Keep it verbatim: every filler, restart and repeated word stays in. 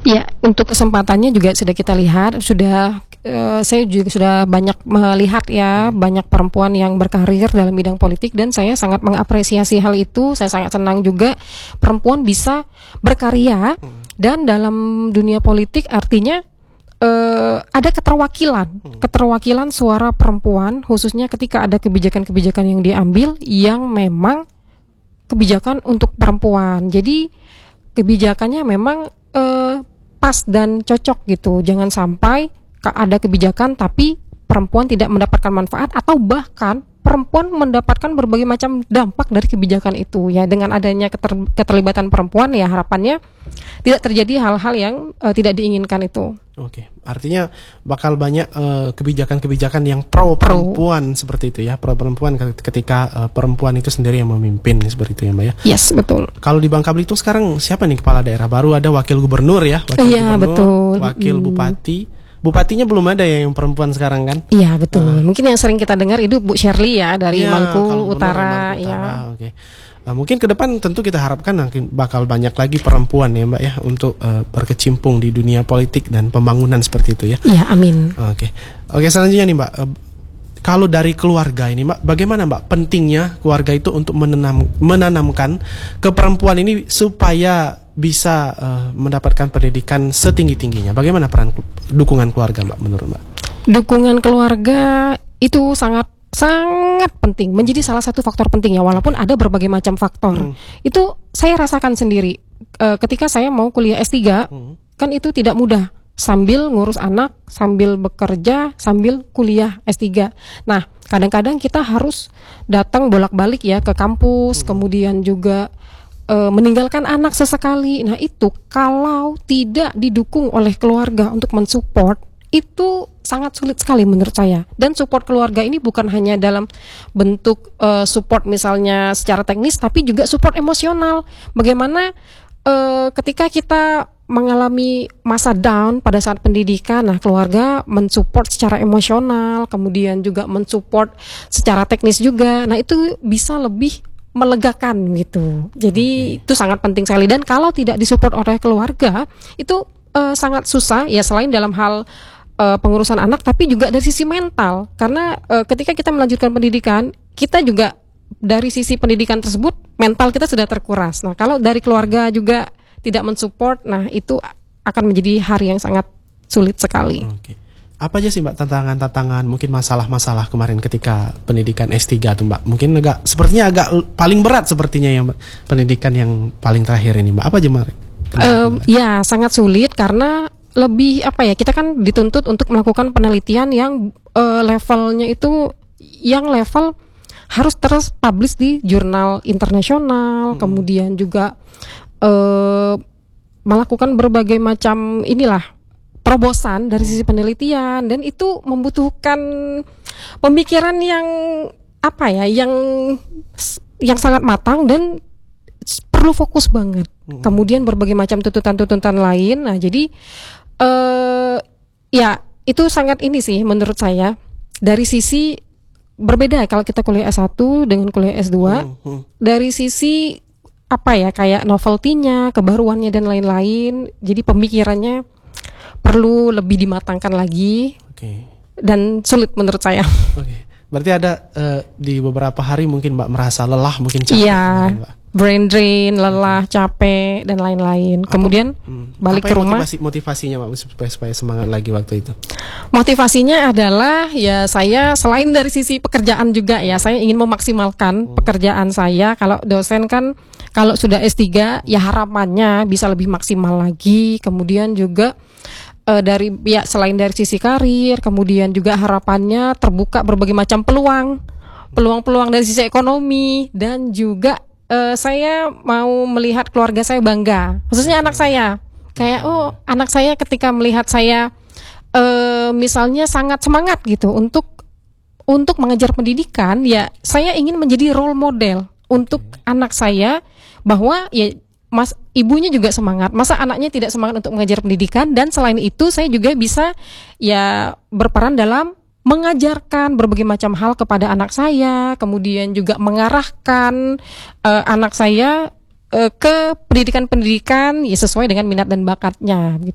Ya, untuk kesempatannya juga sudah kita lihat, sudah uh, saya juga sudah banyak melihat ya, banyak perempuan yang berkarir dalam bidang politik dan saya sangat mengapresiasi hal itu. Saya sangat senang juga perempuan bisa berkarya dan dalam dunia politik artinya uh, ada keterwakilan, keterwakilan suara perempuan khususnya ketika ada kebijakan-kebijakan yang diambil yang memang kebijakan untuk perempuan. Jadi kebijakannya memang uh, pas dan cocok gitu. Jangan sampai ada kebijakan tapi perempuan tidak mendapatkan manfaat atau bahkan perempuan mendapatkan berbagai macam dampak dari kebijakan itu ya. Dengan adanya keter, keterlibatan perempuan ya harapannya tidak terjadi hal-hal yang uh, tidak diinginkan itu. Oke, artinya bakal banyak uh, kebijakan-kebijakan yang pro perempuan pro. seperti itu ya, pro perempuan ketika uh, perempuan itu sendiri yang memimpin seperti itu ya Mbak ya. Yes, betul. Kalau di Bangka Belitung sekarang siapa nih kepala daerah? Baru ada wakil gubernur ya, wakil iya, gubernur, betul. wakil hmm. bupati. Bupatinya belum ada ya yang perempuan sekarang kan? Iya betul. Uh. Mungkin yang sering kita dengar itu Bu Shirley ya dari ya, Maluku Utara. Maluku ya. Utara. Oke. Nah, mungkin ke depan tentu kita harapkan nanti bakal banyak lagi perempuan ya Mbak ya untuk uh, berkecimpung di dunia politik dan pembangunan seperti itu ya. Iya, amin. Oke. Oke, selanjutnya nih Mbak, uh, kalau dari keluarga ini Mbak, bagaimana Mbak pentingnya keluarga itu untuk menanam menanamkan ke perempuan ini supaya bisa uh, mendapatkan pendidikan setinggi-tingginya. Bagaimana peran dukungan keluarga Mbak menurut Mbak? Dukungan keluarga itu sangat sangat penting, menjadi salah satu faktor penting ya, walaupun ada berbagai macam faktor. Hmm. Itu saya rasakan sendiri e, ketika saya mau kuliah S tiga, hmm. kan itu tidak mudah, sambil ngurus anak, sambil bekerja, sambil kuliah S tiga. Nah, kadang-kadang kita harus datang bolak-balik ya ke kampus, hmm. kemudian juga e, meninggalkan anak sesekali. Nah, itu kalau tidak didukung oleh keluarga untuk mensupport, itu sangat sulit sekali menurut saya. Dan support keluarga ini bukan hanya dalam bentuk uh, support misalnya secara teknis, tapi juga support emosional. Bagaimana uh, ketika kita mengalami masa down pada saat pendidikan, nah keluarga mensupport secara emosional, kemudian juga mensupport secara teknis juga. Nah itu bisa lebih melegakan gitu. Jadi okay. itu sangat penting sekali. Dan kalau tidak disupport oleh keluarga, itu uh, sangat susah ya, selain dalam hal Uh, pengurusan anak, tapi juga dari sisi mental. Karena uh, ketika kita melanjutkan pendidikan, kita juga dari sisi pendidikan tersebut mental kita sudah terkuras. Nah, kalau dari keluarga juga tidak mensupport, nah itu akan menjadi hari yang sangat sulit sekali. Oke. Apa aja sih Mbak tantangan-tantangan, mungkin masalah-masalah kemarin ketika pendidikan S tiga tuh Mbak? Mungkin agak sepertinya agak paling berat sepertinya ya Mbak, pendidikan yang paling terakhir ini Mbak. Apa aja Mbak? Uh, ya, sangat sulit karena lebih apa ya, kita kan dituntut untuk melakukan penelitian yang uh, levelnya itu yang level harus terus publish di jurnal internasional, hmm. kemudian juga uh, melakukan berbagai macam inilah terobosan dari sisi penelitian, dan itu membutuhkan pemikiran yang apa ya, yang yang sangat matang dan perlu fokus banget. Hmm. Kemudian berbagai macam tuntutan-tuntutan lain. Nah, jadi Uh, ya itu sangat ini sih menurut saya, dari sisi berbeda kalau kita kuliah S satu dengan kuliah S dua, hmm, hmm. dari sisi apa ya, kayak novelty-nya, kebaruannya dan lain-lain. Jadi pemikirannya perlu lebih dimatangkan lagi. Okay. Dan sulit menurut saya. Okay. Berarti ada uh, di beberapa hari mungkin Mbak merasa lelah, mungkin capek. Iya. Mbak. Brain drain, lelah, capek dan lain-lain. Apa, Kemudian hmm, balik ke rumah. Motivasi, motivasinya Mbak supaya, supaya semangat lagi waktu itu? Motivasinya adalah ya saya selain dari sisi pekerjaan juga ya, saya ingin memaksimalkan hmm. pekerjaan saya. Kalau dosen kan kalau sudah S tiga ya harapannya bisa lebih maksimal lagi. Kemudian juga uh, dari ya selain dari sisi karir, kemudian juga harapannya terbuka berbagai macam peluang. Peluang-peluang dari sisi ekonomi, dan juga Uh, saya mau melihat keluarga saya bangga, khususnya anak saya. Kayak oh anak saya ketika melihat saya uh, misalnya sangat semangat gitu untuk untuk mengejar pendidikan, ya saya ingin menjadi role model untuk anak saya, bahwa ya mas ibunya juga semangat, masa anaknya tidak semangat untuk mengejar pendidikan. Dan selain itu saya juga bisa ya berperan dalam mengajarkan berbagai macam hal kepada anak saya, kemudian juga mengarahkan uh, anak saya uh, ke pendidikan-pendidikan ya sesuai dengan minat dan bakatnya.